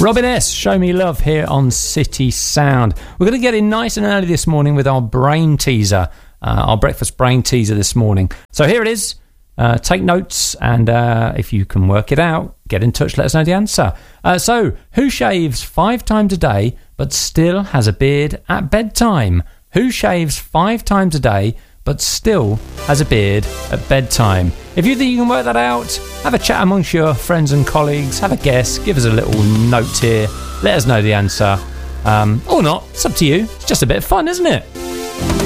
Robin S, Show Me Love here on City Sound. We're going to get in nice and early this morning with our brain teaser, our breakfast brain teaser this morning. So here it is. Take notes, and if you can work it out, get in touch, let us know the answer. So, who shaves 5 times a day but still has a beard at bedtime? Who shaves 5 times a day but still has a beard at bedtime? If you think you can work that out, have a chat amongst your friends and colleagues, have a guess, give us a little note here, let us know the answer. Or not, it's up to you. It's just a bit of fun, isn't it?